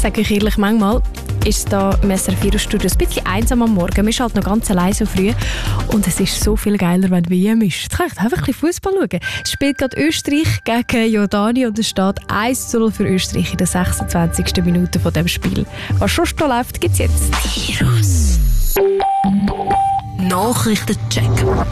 sage euch ehrlich, manchmal ist es hier im SRF-Studio ein bisschen einsam am Morgen. Wir sind halt noch ganz allein so früh und es ist so viel geiler, wenn WM ist. Jetzt kann ich einfach ein bisschen Fußball schauen. Es spielt gerade Österreich gegen Jordanien und es steht 1:0 für Österreich in der 26. Minute von dem Spiel. Was schon da läuft, gibt es jetzt. Virus. Nachrichtencheck.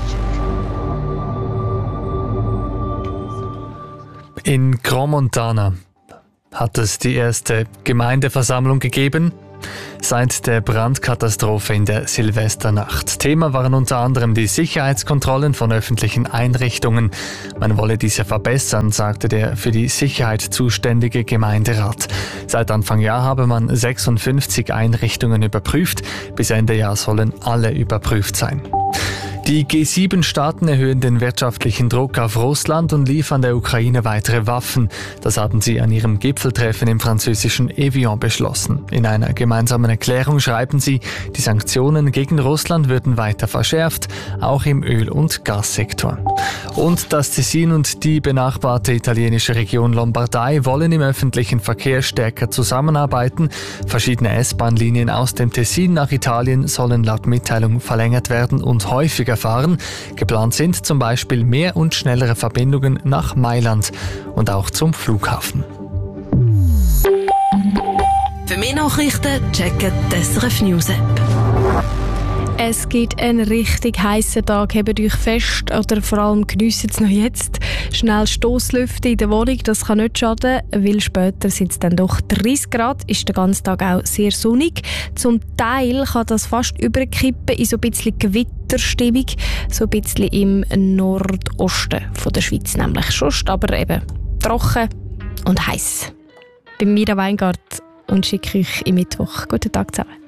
In Crans-Montana hat es die erste Gemeindeversammlung gegeben seit der Brandkatastrophe in der Silvesternacht. Thema waren unter anderem die Sicherheitskontrollen von öffentlichen Einrichtungen. Man wolle diese verbessern, sagte der für die Sicherheit zuständige Gemeinderat. Seit Anfang Jahr habe man 56 Einrichtungen überprüft. Bis Ende Jahr sollen alle überprüft sein. Die G7-Staaten erhöhen den wirtschaftlichen Druck auf Russland und liefern der Ukraine weitere Waffen. Das haben sie an ihrem Gipfeltreffen im französischen Evian beschlossen. In einer gemeinsamen Erklärung schreiben sie, die Sanktionen gegen Russland würden weiter verschärft, auch im Öl- und Gassektor. Und das Tessin und die benachbarte italienische Region Lombardei wollen im öffentlichen Verkehr stärker zusammenarbeiten. Verschiedene S-Bahn-Linien aus dem Tessin nach Italien sollen laut Mitteilung verlängert werden und häufiger fahren. Geplant sind zum Beispiel mehr und schnellere Verbindungen nach Mailand und auch zum Flughafen. Für mehr Nachrichten checken die SRF News App. Es gibt einen richtig heißen Tag. Hebt euch fest oder vor allem geniessen es noch jetzt. Schnell Stosslüfte in der Wohnung, das kann nicht schaden, weil später sind es dann doch 30 Grad, ist der ganze Tag auch sehr sonnig. Zum Teil kann das fast überkippen in so ein bisschen Gewitterstimmung, so ein bisschen im Nordosten von der Schweiz nämlich. Sonst aber eben trocken und heiß. Bei Mira Weingart und schicke euch im Mittwoch. Guten Tag zusammen.